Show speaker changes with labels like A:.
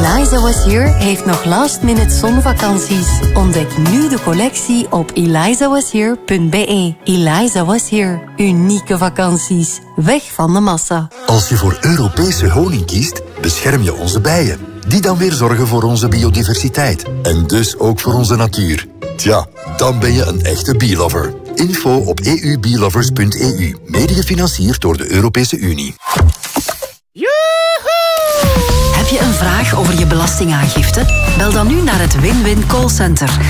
A: Eliza Was Here heeft nog last-minute zonvakanties. Ontdek nu de collectie op elizawashere.be. Eliza Was Here. Unieke vakanties. Weg van de massa.
B: Als je voor Europese honing kiest, bescherm je onze bijen. Die dan weer zorgen voor onze biodiversiteit. En dus ook voor onze natuur. Tja, dan ben je een echte bee-lover. Info op eubeelovers.eu. Mede gefinancierd door de Europese Unie.
C: Heb je een vraag over je belastingaangifte? Bel dan nu naar het Win-Win Callcenter